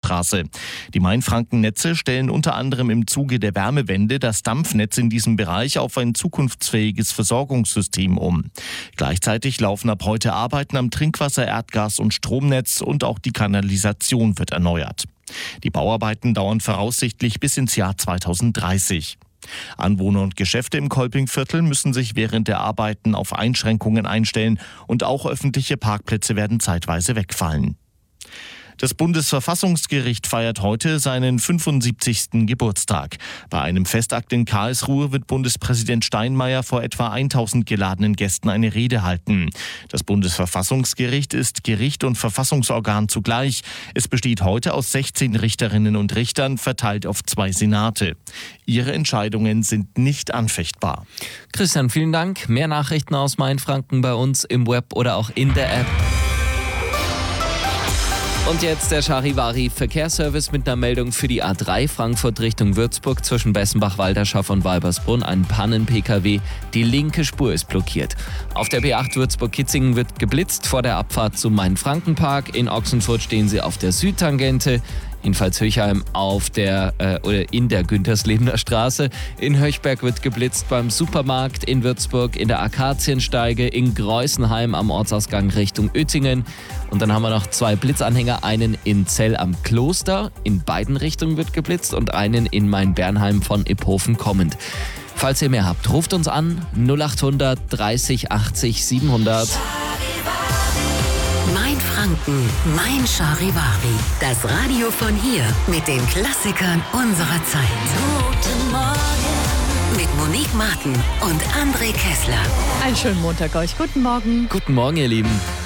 Straße. Die Mainfranken-Netze stellen unter anderem im Zuge der Wärmewende das Dampfnetz in diesem Bereich auf ein zukunftsfähiges Versorgungssystem um. Gleichzeitig laufen ab heute Arbeiten am Trinkwasser-, Erdgas- und Stromnetz und auch die Kanalisation wird erneuert. Die Bauarbeiten dauern voraussichtlich bis ins Jahr 2030. Anwohner und Geschäfte im Kolpingviertel müssen sich während der Arbeiten auf Einschränkungen einstellen und auch öffentliche Parkplätze werden zeitweise wegfallen. Das Bundesverfassungsgericht feiert heute seinen 75. Geburtstag. Bei einem Festakt in Karlsruhe wird Bundespräsident Steinmeier vor etwa 1000 geladenen Gästen eine Rede halten. Das Bundesverfassungsgericht ist Gericht und Verfassungsorgan zugleich. Es besteht heute aus 16 Richterinnen und Richtern, verteilt auf 2 Senate. Ihre Entscheidungen sind nicht anfechtbar. Christian, vielen Dank. Mehr Nachrichten aus Mainfranken bei uns im Web oder auch in der App. Und jetzt der Charivari-Verkehrsservice mit einer Meldung für die A3 Frankfurt Richtung Würzburg zwischen Bessenbach-Walderschaft und Walbersbrunn. Ein Pannen-PKW. Die linke Spur ist blockiert. Auf der B8 Würzburg-Kitzingen wird geblitzt vor der Abfahrt zum Main-Franken-Park. In Ochsenfurt stehen sie auf der Südtangente. In Pfalz-Höchheim in der Günterslebener Straße. In Höchberg wird geblitzt beim Supermarkt, in Würzburg in der Akaziensteige, in Greußenheim am Ortsausgang Richtung Uettingen. Und dann haben wir noch 2 Blitzanhänger, einen in Zell am Kloster, in beiden Richtungen wird geblitzt, und einen in Main-Bernheim von Iphofen kommend. Falls ihr mehr habt, ruft uns an 0800 30 80 700. Mainfranken, Mein Charivari. Das Radio von hier mit den Klassikern unserer Zeit. Guten Morgen. Mit Monique Martin und André Kessler. Einen schönen Montag euch. Guten Morgen. Guten Morgen, ihr Lieben.